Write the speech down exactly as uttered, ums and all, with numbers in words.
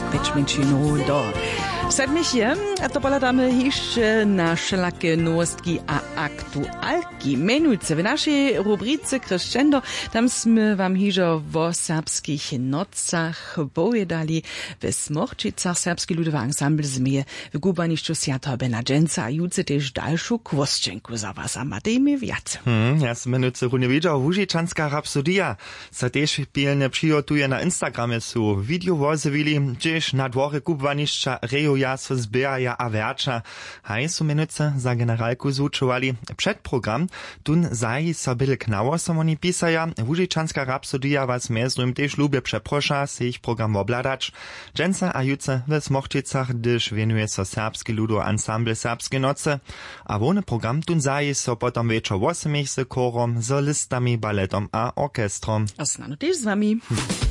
Pečmenčinu do sedmich je, a to poladamy jeszcze na wszelakie nowostki a aktualki. Menujce w naszej rubryce Crescendo, tam sme wam hižo o serbskich nocach pojedali. W Smochčicach serbski ludowy ensemble zmie w gubaniszczu Święta Benadżenca, a jutce też dalszą kwostczynku za was, a matejmy wiac. Hmm, ja sam menujce runie wiedział, Łużyczanska rapsodia. Sa też pilnie przygotuje na Instagramie su video wozewili, gdzieś na dworze gubaniszcza rejoja so zbieraja a verča. Haj su menujce za generalku zvučovali předprogram, tun zaji so byle knało som oni pisaja. Łużyczanska rapsodia was mezrym też lubie przeprosza, se ich program obladać. Dżęca a jutce w Smochčicach, gdyż venuje so serbski ludo ensemble Serbskie noce, a wony program tun zaji so potom wieczor osemich z korom, solistami, baletom a orkestrom. Osnano też z wami.